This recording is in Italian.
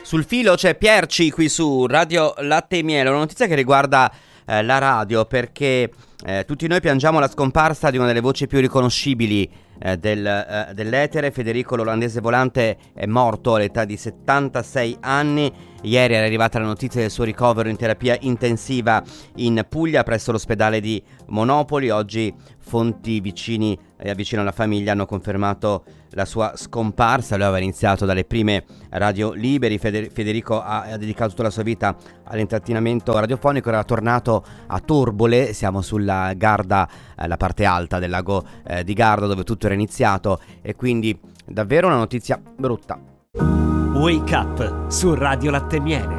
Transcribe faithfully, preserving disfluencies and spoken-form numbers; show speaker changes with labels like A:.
A: Sul filo c'è Pierci qui su Radio Latte e Miele, una notizia che riguarda eh, la radio, perché eh, tutti noi piangiamo la scomparsa di una delle voci più riconoscibili eh, del, eh, dell'etere. Federico l'olandese volante è morto all'età di settantasei anni. Ieri era arrivata la notizia del suo ricovero in terapia intensiva in Puglia presso l'ospedale di Monopoli. Oggi fonti vicini e vicino alla famiglia hanno confermato la sua scomparsa. Lui aveva iniziato dalle prime radio liberi. Feder- Federico ha, ha dedicato tutta la sua vita all'intrattenimento radiofonico. Era tornato a Torbole, siamo sulla Garda, eh, la parte alta del lago eh, di Garda, dove tutto era iniziato, e quindi davvero una notizia brutta.
B: Wake Up su Radio Latte e Miele.